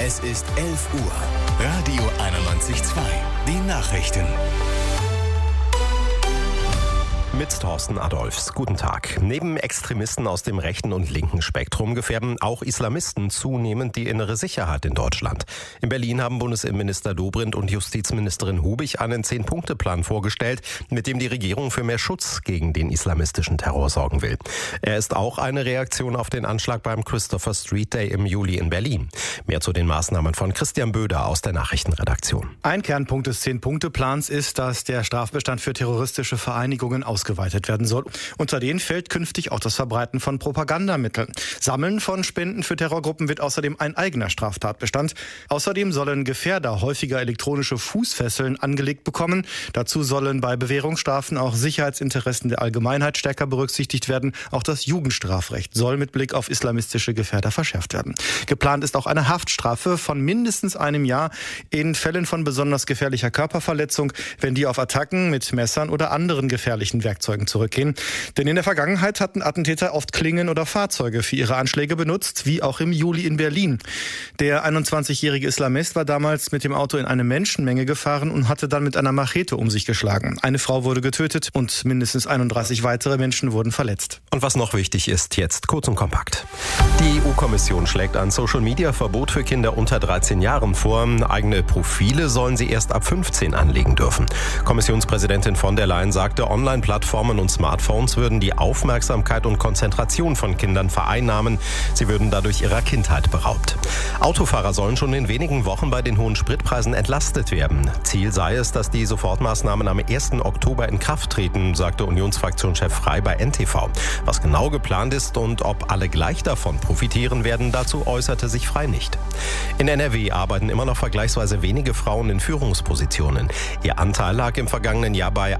Es ist 11 Uhr. Radio 91.2. Die Nachrichten. Mit Thorsten Adolphs. Guten Tag. Neben Extremisten aus dem rechten und linken Spektrum gefährden auch Islamisten zunehmend die innere Sicherheit in Deutschland. In Berlin haben Bundesinnenminister Dobrindt und Justizministerin Hubig einen 10-Punkte-Plan vorgestellt, mit dem die Regierung für mehr Schutz gegen den islamistischen Terror sorgen will. Er ist auch eine Reaktion auf den Anschlag beim Christopher Street Day im Juli in Berlin. Mehr zu den Maßnahmen von Christian Böder aus der Nachrichtenredaktion. Ein Kernpunkt des 10-Punkte-Plans ist, dass der Strafbestand für terroristische Vereinigungen ausgeweitet werden soll. Unter den fällt künftig auch das Verbreiten von Propagandamitteln. Sammeln von Spenden für Terrorgruppen wird außerdem ein eigener Straftatbestand. Außerdem sollen Gefährder häufiger elektronische Fußfesseln angelegt bekommen. Dazu sollen bei Bewährungsstrafen auch Sicherheitsinteressen der Allgemeinheit stärker berücksichtigt werden. Auch das Jugendstrafrecht soll mit Blick auf islamistische Gefährder verschärft werden. Geplant ist auch eine Haftstrafe von mindestens einem Jahr in Fällen von besonders gefährlicher Körperverletzung, wenn die auf Attacken mit Messern oder anderen gefährlichen Werkzeugen zurückgehen. Denn in der Vergangenheit hatten Attentäter oft Klingen oder Fahrzeuge für ihre Anschläge benutzt, wie auch im Juli in Berlin. Der 21-jährige Islamist war damals mit dem Auto in eine Menschenmenge gefahren und hatte dann mit einer Machete um sich geschlagen. Eine Frau wurde getötet und mindestens 31 weitere Menschen wurden verletzt. Und was noch wichtig ist, jetzt kurz und kompakt. Die EU-Kommission schlägt ein Social-Media-Verbot für Kinder unter 13 Jahren vor. Eigene Profile sollen sie erst ab 15 anlegen dürfen. Kommissionspräsidentin von der Leyen sagte, Online-Plattformen und Smartphones würden die Aufmerksamkeit und Konzentration von Kindern vereinnahmen. Sie würden dadurch ihrer Kindheit beraubt. Autofahrer sollen schon in wenigen Wochen bei den hohen Spritpreisen entlastet werden. Ziel sei es, dass die Sofortmaßnahmen am 1. Oktober in Kraft treten, sagte Unionsfraktionschef Frey bei NTV. Was genau geplant ist und ob alle gleich davon profitieren werden, dazu äußerte sich Frey nicht. In NRW arbeiten immer noch vergleichsweise wenige Frauen in Führungspositionen. Ihr Anteil lag im vergangenen Jahr bei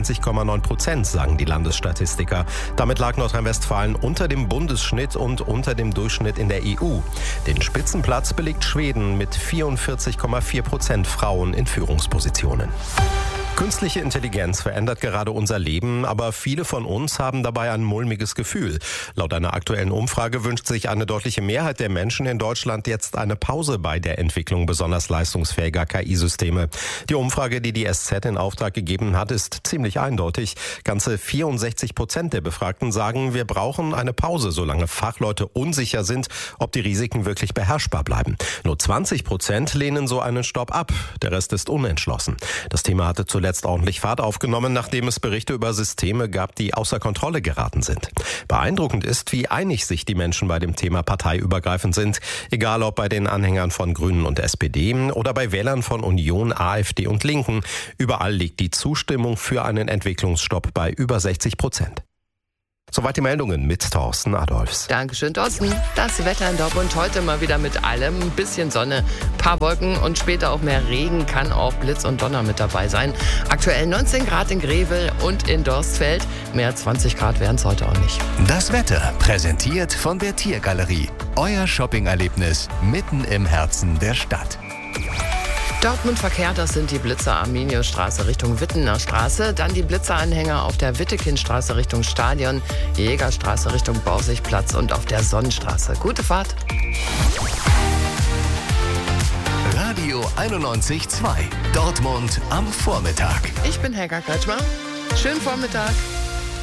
28,9%, sagen die Landesstatistiker. Damit lag Nordrhein-Westfalen unter dem Bundesschnitt und unter dem Durchschnitt in der EU. Den Spitzenplatz belegt Schweden mit 44,4% Frauen in Führungspositionen. Künstliche Intelligenz verändert gerade unser Leben, aber viele von uns haben dabei ein mulmiges Gefühl. Laut einer aktuellen Umfrage wünscht sich eine deutliche Mehrheit der Menschen in Deutschland jetzt eine Pause bei der Entwicklung besonders leistungsfähiger KI-Systeme. Die Umfrage, die die SZ in Auftrag gegeben hat, ist ziemlich eindeutig. Ganze 64% der Befragten sagen, wir brauchen eine Pause, solange Fachleute unsicher sind, ob die Risiken wirklich beherrschbar bleiben. Nur 20% lehnen so einen Stopp ab. Der Rest ist unentschlossen. Das Thema hatte zuletzt ordentlich Fahrt aufgenommen, nachdem es Berichte über Systeme gab, die außer Kontrolle geraten sind. Beeindruckend ist, wie einig sich die Menschen bei dem Thema parteiübergreifend sind. Egal ob bei den Anhängern von Grünen und SPD oder bei Wählern von Union, AfD und Linken. Überall liegt die Zustimmung für einen Entwicklungsstopp bei über 60%. Soweit die Meldungen mit Thorsten Adolphs. Dankeschön, Thorsten. Das Wetter in Dortmund heute mal wieder mit allem. Ein bisschen Sonne, paar Wolken und später auch mehr Regen, kann auch Blitz und Donner mit dabei sein. Aktuell 19 Grad in Grevel und in Dorstfeld. Mehr 20 Grad wären es heute auch nicht. Das Wetter präsentiert von der Tiergalerie. Euer Shoppingerlebnis mitten im Herzen der Stadt. Dortmund verkehrt, das sind die Blitzer Arminiusstraße Richtung Wittener Straße, dann die Blitzeranhänger auf der Wittekindstraße Richtung Stadion, Jägerstraße Richtung Borsigplatz und auf der Sonnenstraße. Gute Fahrt! Radio 91.2. Dortmund am Vormittag. Ich bin Helga Kretschmer. Schönen Vormittag.